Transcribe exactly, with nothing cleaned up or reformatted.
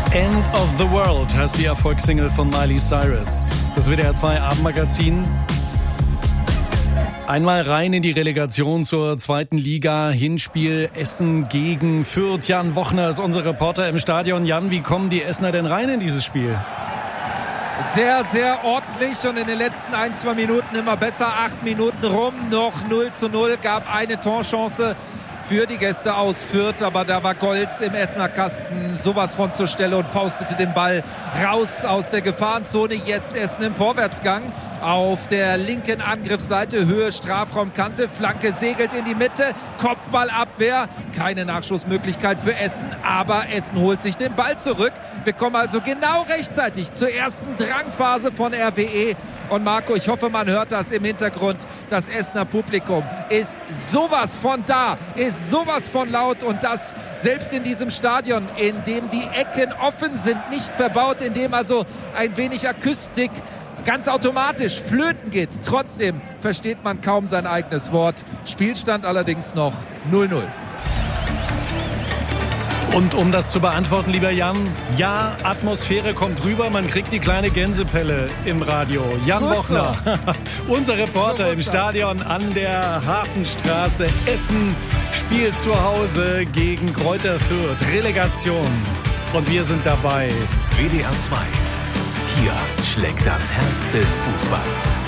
End of the World heißt die Erfolgssingle von Miley Cyrus. Das W D R zwei Abendmagazin. Einmal rein in die Relegation zur zweiten Liga. Hinspiel Essen gegen Fürth. Jan Wochner ist unser Reporter im Stadion. Jan, wie kommen die Essener denn rein in dieses Spiel? Sehr, sehr ordentlich und in den letzten ein, zwei Minuten immer besser. Acht Minuten rum, noch null zu null, gab eine Torchance für die Gäste aus Fürth, aber da war Golz im Essener Kasten sowas von zur Stelle und faustete den Ball raus aus der Gefahrenzone. Jetzt Essen im Vorwärtsgang auf der linken Angriffsseite, Höhe Strafraumkante, Flanke segelt in die Mitte, Kopfballabwehr, keine Nachschussmöglichkeit für Essen, aber Essen holt sich den Ball zurück. Wir kommen also genau rechtzeitig zur ersten Drangphase von R W E. Und Marco, ich hoffe, man hört das im Hintergrund. Das Essener Publikum ist sowas von da, ist sowas von laut und das selbst in diesem Stadion, in dem die Ecken offen sind, nicht verbaut, in dem also ein wenig Akustik ganz automatisch flöten geht. Trotzdem versteht man kaum sein eigenes Wort. Spielstand allerdings noch null null. Und um das zu beantworten, lieber Jan, ja, Atmosphäre kommt rüber, man kriegt die kleine Gänsepelle im Radio. Jan Gut Wochner, so. Unser Reporter so im Stadion an der Hafenstraße. Essen spielt zu Hause gegen Greuther Fürth. Relegation. Und wir sind dabei. W D R zwei. Hier schlägt das Herz des Fußballs.